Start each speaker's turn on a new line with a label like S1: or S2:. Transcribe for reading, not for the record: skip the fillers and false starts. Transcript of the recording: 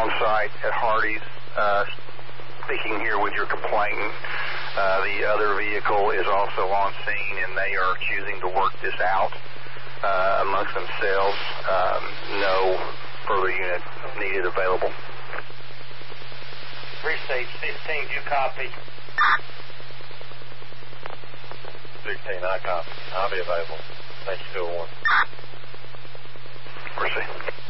S1: on site at Hardee's, speaking here with your complainant. The other vehicle is also on scene, and they are choosing to work this out amongst themselves. No further unit needed available.
S2: Precinct 16, you copy?
S3: 16, I copy. I'll be available. Thanks, 201.
S1: Proceed.